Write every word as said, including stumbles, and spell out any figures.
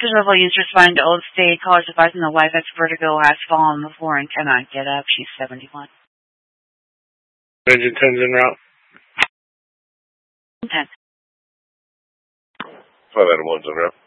Level users find old state college advising the wife has vertigo, has fallen on the floor, and cannot get up. She's seventy-one. Engine ten's en route. ten. five out of one's en route.